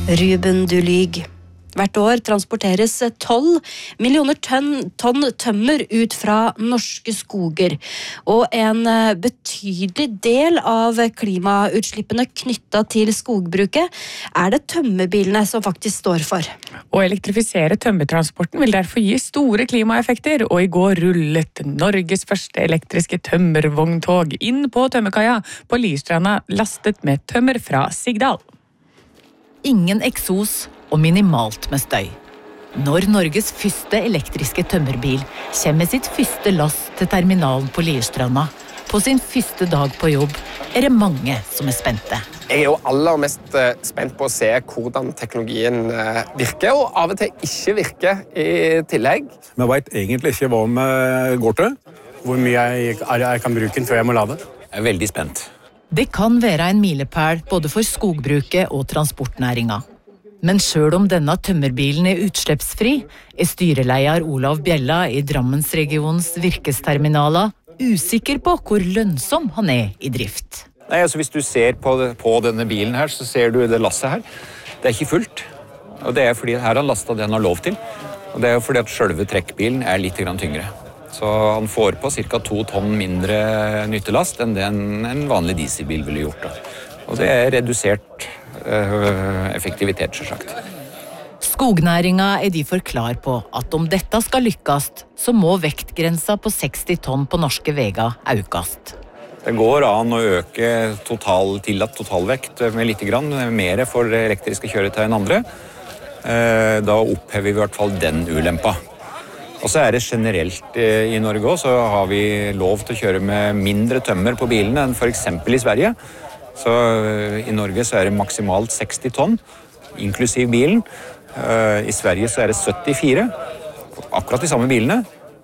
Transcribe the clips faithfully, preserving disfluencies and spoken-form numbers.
Ruben, du lyg. Hvert år transporteres tolv millioner tonn, tonn tømmer ut fra norske skoger, og en betydelig del av klimautslippene knyttet til skogbruket er det tømmerbilene som faktisk står for. Å elektrifisere tømmertransporten vil derfor gi store klimaeffekter, og i går rullet Norges første elektriske tømmervogntog inn på tømmerkaia på Lierstranda, lastet med tømmer fra Sigdal. Ingen eksos og minimalt med støy. Når Norges første elektriske tømmerbil kommer med sitt første lass til terminalen på Lierstranda, på sin første dag på jobb, er det mange som er spente. Jeg er jo aller mest spent på å se hvordan teknologien virker, og av og til ikke virker i tillegg. Vi vet egentlig ikke hva vi går til. Hvor mye jeg, jeg kan bruke den før jeg må lade. Jeg er veldig spent. Det kan være en milepæl både for skogbruket og transportnæringa. Men selv om denne tømmerbilen er utslippsfri, er styreleder Olav Bjella i Drammensregionens virkesterminaler usikker på hvor lønnsom han er i drift. Nei, altså Hvis du ser på, på denne bilen her, så ser du det lasset her. Det er ikke fullt. Og det er fordi her har han lastet det han har lov til. Og det er fordi at selve trekkbilen er litt grann tyngre. Så han får på ca. to tonn mindre nyttelast enn det en vanlig dieselbil ville gjort. Og det er redusert øh, effektivitet, selvsagt. Skognæringa er derfor klar på at om dette skal lykkes, så må vektgrensa på seksti tonn på norske veier økast. Det går an å øke total, tillatt totalvekt med litt grann, mer for elektriske kjøretøy enn andre. Da opphever vi i hvert fall den ulempa. Og så er det generelt i Norge også, så har vi lov til å kjøre med mindre tømmer på bilene enn for eksempel i Sverige. Så i Norge så er det maksimalt seksti tonn, inklusiv bilen. I Sverige så er det syttifire, akkurat de samme bilene.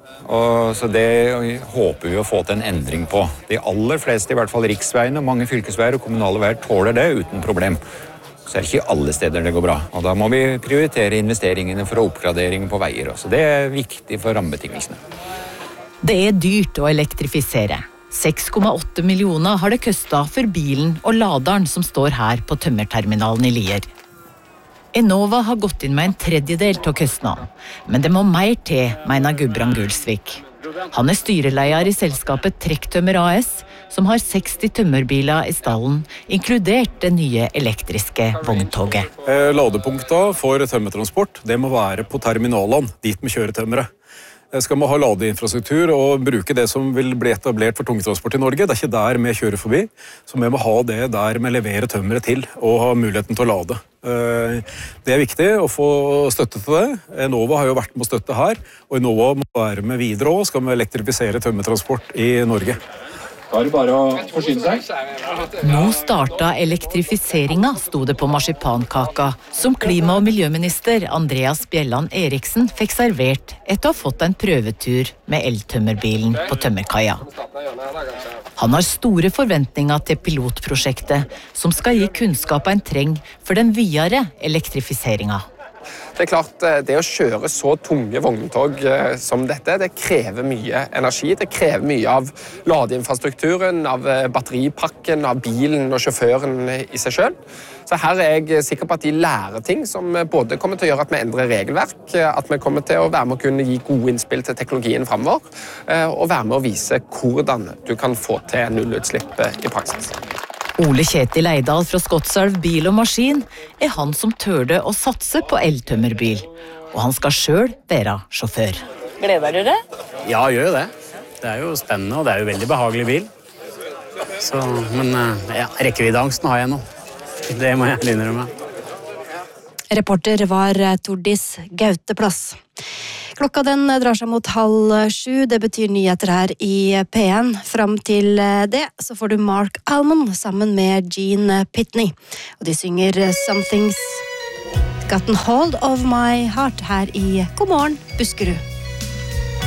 Og så det håper vi å få til en endring på. De aller fleste, i hvert fall riksveiene, mange fylkesveier og kommunale veier tåler det uten problem. Så er det ikke alle steder det går bra. Og da må vi prioritere investeringene for oppgradering på veier også. Det er viktig for rammebetingelsene. Det er dyrt å elektrifisere. seks komma åtte millioner har det kostet for bilen og laderen som står her på tømmerterminalen i Lier. Enova har gått inn med en tredjedel til kostnaden, men det må mer til, mener Gudbrand Gulsvik. Han er styreleder i selskapet Trekktømmer A S, som har seksti tømmerbiler i stallen, inkludert det nye elektriske vogntoget. Ladepunkter for tømmertransport, det må være på terminalene, dit vi kjører tømmeret. Skal vi ha ladeinfrastruktur og bruke det som vil bli etablert for tungtransport i Norge, det er ikke der vi kjører forbi, så vi må ha det der vi leverer tømmeret til og ha muligheten til å lade. Det er viktig å få støtte til det. Enova har jo vært med å støtte her, og Enova må være med videre også, skal vi elektrifisere tømmertransport i Norge. Da er det bare å forsyne seg. Nå starta elektrifiseringa, sto det på marsipankaka, som klima- og miljøminister Andreas Bjelland Eriksen fikk servert etter å ha fått en prøvetur med eltømmerbilen på tømmerkaia. Han har store forventninger til pilotprosjektet, som skal gi kunnskap en trenger for den videre elektrifiseringa. Det er klart, det å kjøre så tunge vogntog som dette, det krever mye energi. Det krever mye av ladeinfrastrukturen, av batteripakken, av bilen og sjåføren i seg selv. Så her er jeg sikker på at de lærer ting som både kommer til å gjøre at vi endrer regelverk, at vi kommer til å være med å kunne gi gode innspill til teknologien fremover, og være med å vise hvordan du kan få til nullutslipp i praksis. Ole Kjetil Eidal fra Skotselv Bil og Maskin er han som tørde å satse på eltømmerbil, og han skal selv være sjåfør. Gleder du det? Ja, gjør det. Det er jo spennende, og det er jo veldig behagelig bil. Så, men ja, rekkeviddeangsten har jeg nå. Det må jeg innrømme. Reporter var Tordis Gauteplass. Klokka den drar seg mot halv sju, det betyr nyheter her i P en. Fram til det så får du Mark Almond sammen med Gene Pitney. Og de synger Something's Gotten Hold of My Heart her i God morgen, Buskerud.